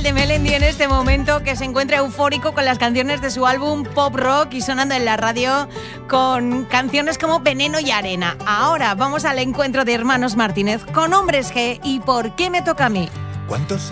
de Melendi en este momento, que se encuentra eufórico con las canciones de su álbum Pop Rock y sonando en la radio con canciones como Veneno y Arena. Ahora vamos al encuentro de Hermanos Martínez con Hombres G y ¿Por qué me toca a mí? ¿Cuántos